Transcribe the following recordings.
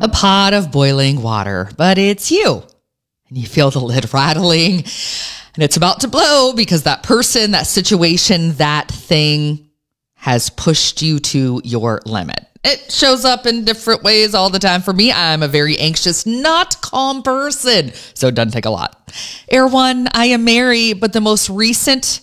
A pot of boiling water, but it's you. And you feel the lid rattling and it's about to blow because that person, that situation, that thing has pushed you to your limit. It shows up in different ways all the time. For me, I'm a very anxious, not calm person. So it doesn't take a lot. Air One, I am Mary, but the most recent,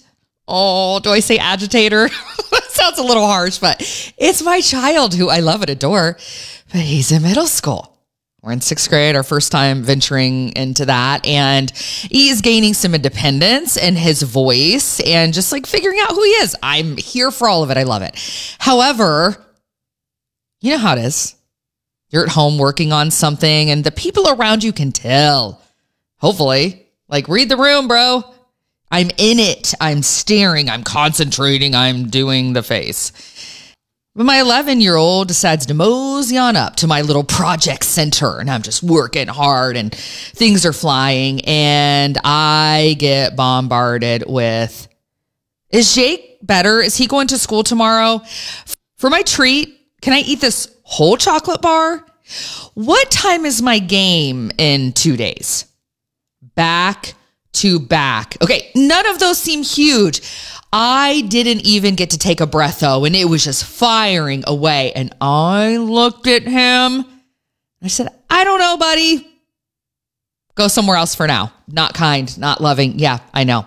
do I say agitator? Sounds a little harsh, but it's my child who I love and adore, but he's in middle school. We're in 6th grade, our first time venturing into that. And he's gaining some independence in his voice and just like figuring out who he is. I'm here for all of it. I love it. However, you know how it is. You're at home working on something and the people around you can tell. Hopefully, like read the room, bro. I'm in it. I'm staring. I'm concentrating. I'm doing the face. But my 11-year-old decides to mosey on up to my little project center, and I'm just working hard and things are flying, and I get bombarded with, is Jake better? Is he going to school tomorrow? For my treat, can I eat this whole chocolate bar? What time is my game in 2 days? Back to back. Okay, none of those seem huge. I didn't even get to take a breath though, and it was just firing away. And I looked at him. I said, I don't know, buddy. Go somewhere else for now. Not kind, not loving. Yeah, I know.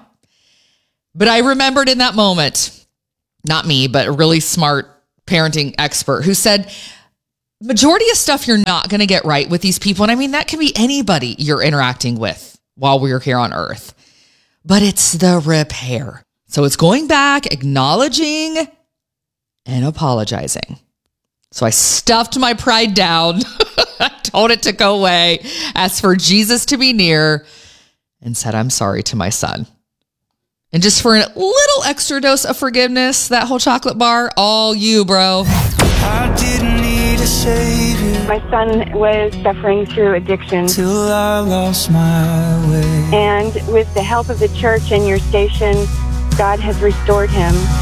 But I remembered in that moment, not me, but a really smart parenting expert who said, majority of stuff you're not going to get right with these people. And I mean, that can be anybody you're interacting with while we're here on earth. But it's the repair. So it's going back, acknowledging, and apologizing. So I stuffed my pride down, told it to go away, asked for Jesus to be near, and said, I'm sorry to my son. And just for a little extra dose of forgiveness, that whole chocolate bar, all you, bro. I didn't need a savior. My son was suffering through addiction. Till I lost my way. And with the help of the church and your station, God has restored him.